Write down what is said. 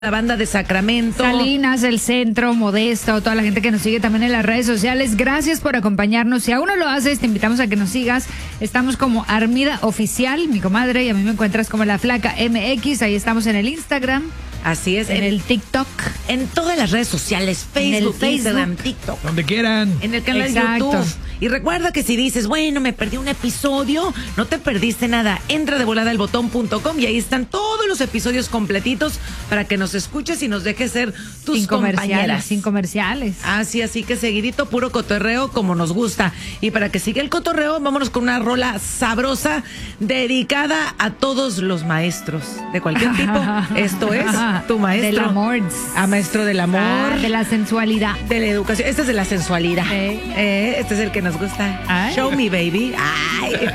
La banda de Sacramento, Salinas, el Centro, Modesto, toda la gente que nos sigue también en las redes sociales. Gracias por acompañarnos. Si aún no lo haces, te invitamos a que nos sigas. Estamos como Armida Oficial, mi comadre, y a mí me encuentras como La Flaca MX. Ahí estamos en el Instagram. Así es, en el TikTok, en todas las redes sociales, Facebook, Instagram, TikTok, donde quieran, en el canal YouTube. Y recuerda que si dices, bueno, me perdí un episodio, no te perdiste nada. Entra de volada al botón.com y ahí están todos los episodios completitos para que nos escuches y nos dejes ser tus compañeras. Sin comerciales. Así que seguidito, puro cotorreo como nos gusta. Y para que siga el cotorreo, vámonos con una rola sabrosa dedicada a todos los maestros de cualquier tipo. Esto es tu maestro. Del amor. Maestro del amor. De la sensualidad. De la educación. Este es de la sensualidad. Este es el que nos gusta. Ay. Show me, baby. Ay.